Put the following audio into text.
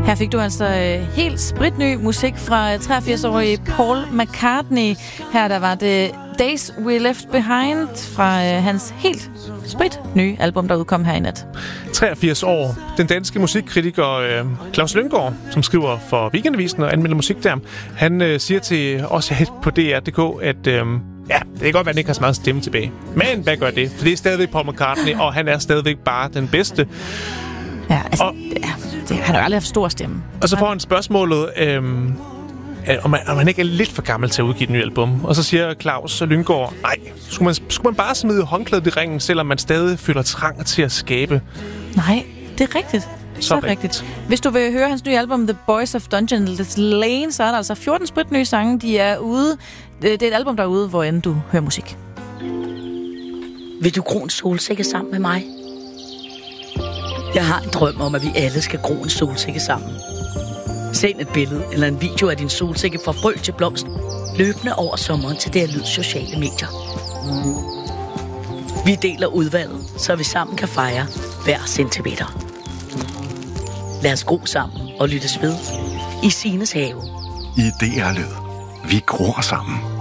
Her fik du altså helt spritny musik fra 83-årige Paul McCartney. Her der var det Days We Left Behind fra hans helt spritnye album, der udkom her i nat. 83 år. Den danske musikkritiker Claus Lynggaard, som skriver for Weekendavisen og anmelder musik der, han siger til os på DR.dk, at det kan godt være, at han ikke har så meget stemme tilbage. Men hvad gør det? For det er stadigvæk Paul McCartney, og han er stadigvæk bare den bedste. Ja, altså, han har jo aldrig haft stor stemme. Og så får han spørgsmålet, om man ikke er lidt for gammel til at udgive et nyt album. Og så siger Claus Lynggaard, nej, skulle man bare smide håndklædet i ringen, selvom man stadig føler trang til at skabe? Nej, det er rigtigt. Så rigtigt. Hvis du vil høre hans nye album, The Boys of Dungeons Lane, så er der altså 14 spritnye sange, de er ude. Det er et album, der er ude, hvor end du hører musik. Vil du gro en solsikke sammen med mig? Jeg har en drøm om, at vi alle skal gro en solsikke sammen. Send et billede eller en video af din solsikke fra frø til blomst, løbende over sommeren til det lyd sociale medier. Vi deler udvalget, så vi sammen kan fejre hver centimeter. Lad os gro sammen og lyttes ved i Sines have. I DR Lyd. Vi gror sammen.